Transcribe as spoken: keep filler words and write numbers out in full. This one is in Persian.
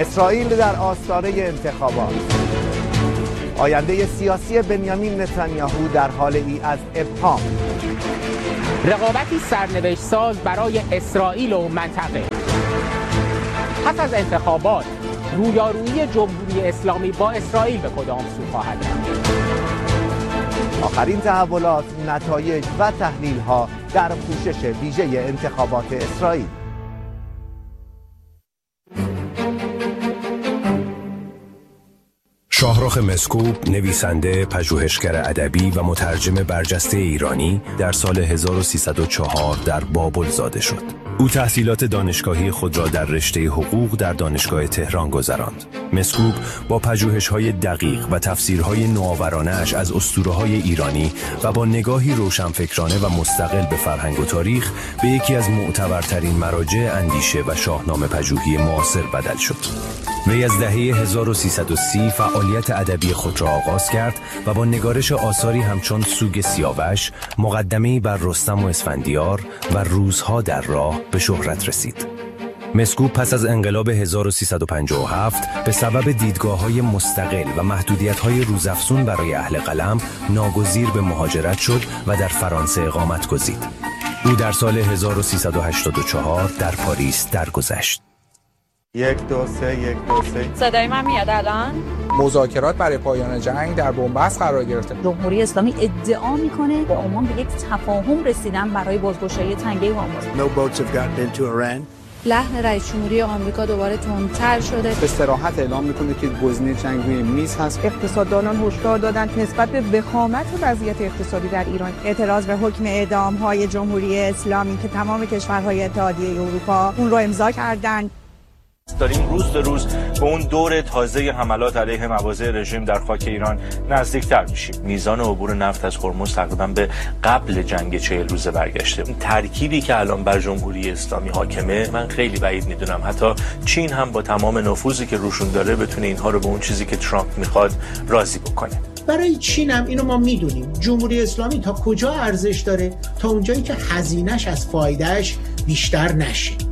اسرائیل در آستانه انتخابات. آینده سیاسی بنیامین نتانیاهو در حال ای از ابهام. رقابتی سرنوشت ساز برای اسرائیل و منطقه. پس از انتخابات رویارویی جمهوری اسلامی با اسرائیل به کدام سو خواهد رفت؟ آخرین تحولات، نتایج و تحلیل‌ها در پوشش ویژه انتخابات اسرائیل. شاهرخ مسکوب، نویسنده، پژوهشگر ادبی و مترجم برجسته ایرانی، در سال هزار و سیصد و چهار در بابل زاده شد. او تحصیلات دانشگاهی خود را در رشته حقوق در دانشگاه تهران گذراند. مسکوب با پژوهش‌های دقیق و تفسیرهای نوآورانه‌اش از اسطوره‌های ایرانی و با نگاهی روشنفکرانه و مستقل به فرهنگ و تاریخ به یکی از معتبرترین مراجع اندیشه و شاهنامه پژوهی معاصر بدل شد. وی از دهه هزار و سیصد و سی فعالیت ادبی خود را آغاز کرد و با نگارش آثاری همچون سوگ سیاوش، مقدمه‌ای بر رستم و اسفندیار و روزها در راه به شهرت رسید. مسکوب پس از انقلاب هزار و سیصد و پنجاه و هفت به سبب دیدگاه‌های مستقل و محدودیت‌های روزافزون برای اهل قلم ناگزیر به مهاجرت شد و در فرانسه اقامت گزید. او در سال هزار و سیصد و هشتاد و چهار در پاریس درگذشت. یک دو سه یک دو سه. صدای من میاد الان؟ مذاکرات برای پایان جنگ در بنبست قرار گرفته. جمهوری اسلامی ادعا میکنه با عمان به یک تفاهم رسیدن برای بازگشایی تنگه هرمز. No boats have gotten into Iran. لحن رئیس جمهوری آمریکا دوباره تندتر شده. به صراحت اعلام میکنه که گزینه جنگ روی میز هست. اقتصاددانان هشدار دادند نسبت به وخامت وضعیت اقتصادی در ایران اعتراض به حکم اعدام‌های جمهوری اسلامی که تمام کشورهای اتحادیه اروپا اون رو امضا کردند. داریم روز به روز به اون دور تازه حملات علیه مواضع رژیم در خاک ایران نزدیکتر میشیم. میزان عبور نفت از هرمز تقریبا به قبل جنگ چهل روزه برگشته. این ترکیبی که الان بر جمهوری اسلامی حاکمه من خیلی بعید میدونم حتی چین هم با تمام نفوذی که روشون داره بتونه اینها رو به اون چیزی که ترامپ میخواد راضی بکنه. برای چین هم اینو ما میدونیم جمهوری اسلامی تا کجا ارزش داره، تا اونجایی که هزینه‌اش از فایدهش بیشتر نشه.